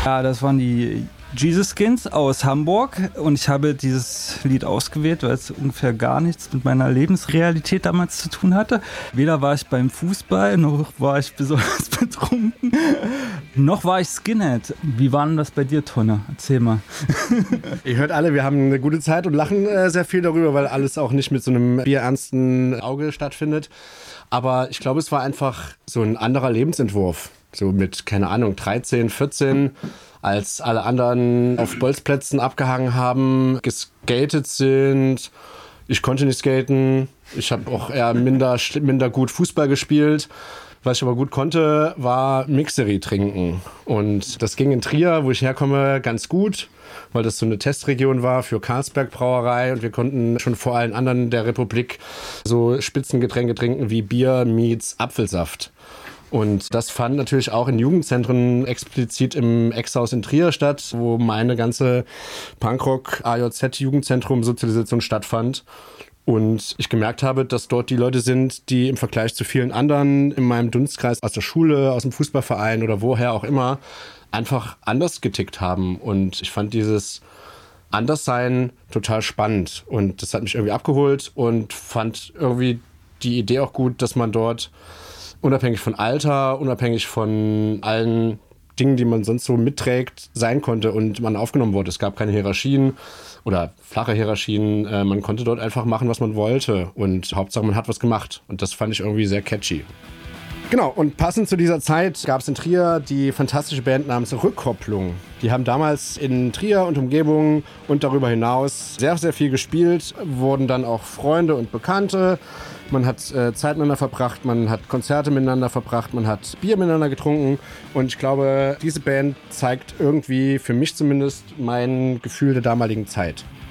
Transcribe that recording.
Ja, das waren die Jesus Skins aus Hamburg und ich habe dieses Lied ausgewählt, weil es ungefähr gar nichts mit meiner Lebensrealität damals zu tun hatte. Weder war ich beim Fußball, noch war ich besonders betrunken, noch war ich Skinhead. Wie war denn das bei dir, Tonne? Erzähl mal. Ihr hört alle, wir haben eine gute Zeit und lachen sehr viel darüber, weil alles auch nicht mit so einem bierernsten Auge stattfindet. Aber ich glaube, es war einfach so ein anderer Lebensentwurf. So mit, keine Ahnung, 13, 14, als alle anderen auf Bolzplätzen abgehangen haben, geskatet sind. Ich konnte nicht skaten. Ich habe auch eher minder gut Fußball gespielt. Was ich aber gut konnte, war Mixery trinken. Und das ging in Trier, wo ich herkomme, ganz gut, weil das so eine Testregion war für Carlsberg Brauerei. Und wir konnten schon vor allen anderen der Republik so Spitzengetränke trinken wie Bier meets Apfelsaft. Und das fand natürlich auch in Jugendzentren explizit im Ex-Haus in Trier statt, wo meine ganze Punkrock-AJZ-Jugendzentrum Sozialisation stattfand. Und ich gemerkt habe, dass dort die Leute sind, die im Vergleich zu vielen anderen in meinem Dunstkreis aus der Schule, aus dem Fußballverein oder woher auch immer, einfach anders getickt haben. Und ich fand dieses Anderssein total spannend. Und das hat mich irgendwie abgeholt und fand irgendwie die Idee auch gut, dass man dort unabhängig von Alter, unabhängig von allen Dingen, die man sonst so mitträgt, sein konnte und man aufgenommen wurde. Es gab keine Hierarchien oder flache Hierarchien. Man konnte dort einfach machen, was man wollte und Hauptsache, man hat was gemacht. Und das fand ich irgendwie sehr catchy. Genau, und passend zu dieser Zeit gab es in Trier die fantastische Band namens Rückkopplung. Die haben damals in Trier und Umgebung und darüber hinaus sehr, sehr viel gespielt, wurden dann auch Freunde und Bekannte. Man hat Zeit miteinander verbracht, man hat Konzerte miteinander verbracht, man hat Bier miteinander getrunken. Und ich glaube, diese Band zeigt irgendwie, für mich zumindest, mein Gefühl der damaligen Zeit.